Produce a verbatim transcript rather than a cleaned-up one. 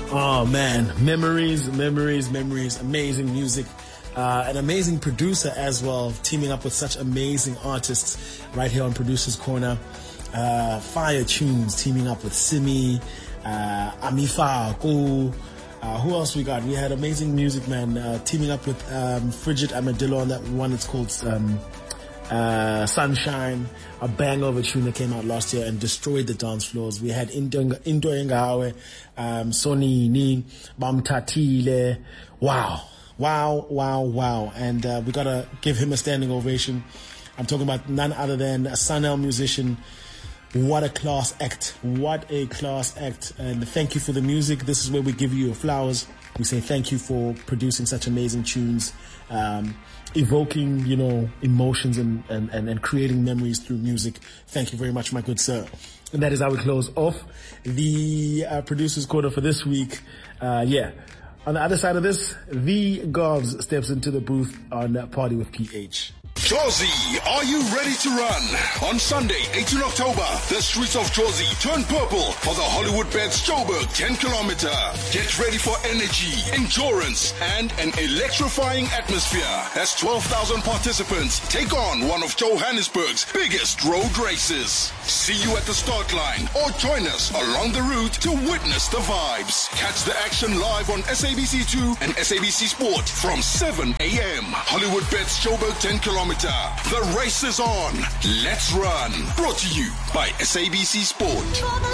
Oh man, memories, memories, memories, amazing music. Uh, an amazing producer as well, teaming up with such amazing artists right here on Producer's Corner. Uh, Fire Tunes teaming up with Simi, uh, Amifa, Ko. Uh, who else we got? We had amazing music, man, uh, teaming up with um, Frigid Amadillo on that one that's called um, uh, Sunshine, a bang of a tune that came out last year and destroyed the dance floors. We had Into Engawe, um, Soni Ni, Bam Tatile. Wow. Wow, wow, wow. And uh, we got to give him a standing ovation. I'm talking about none other than a Sanel musician. What a class act. What a class act. And thank you for the music. This is where we give you your flowers. We say thank you for producing such amazing tunes, um, evoking, you know, emotions and, and, and, and creating memories through music. Thank you very much, my good sir. And that is how we close off the uh, Producer's Corner for this week. Uh, yeah. On the other side of this, the Govs steps into the booth on Party with P H. Jozi, are you ready to run? On Sunday, eighteenth October, the streets of Jozi turn purple for the Hollywood Bets Joburg ten kilometer. Get ready for energy, endurance, and an electrifying atmosphere as twelve thousand participants take on one of Johannesburg's biggest road races. See you at the start line or join us along the route to witness the vibes. Catch the action live on S A B C two and S A B C Sport from seven a.m. Hollywood Bets Joburg ten kilometer. The race is on. Let's run. Brought to you by S A B C Sport.